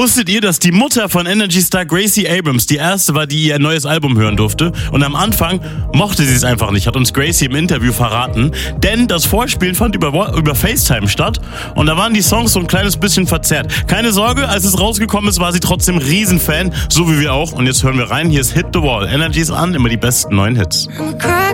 Wusstet ihr, dass die Mutter von Energy Star Gracie Abrams die erste war, die ihr neues Album hören durfte? Und am Anfang mochte sie es einfach nicht, hat uns Gracie im Interview verraten. Denn das Vorspielen fand über FaceTime statt und da waren die Songs so ein kleines bisschen verzerrt. Keine Sorge, als es rausgekommen ist, war sie trotzdem Riesenfan, so wie wir auch. Und jetzt hören wir rein, hier ist Hit the Wall. Energy ist an, immer die besten neuen Hits.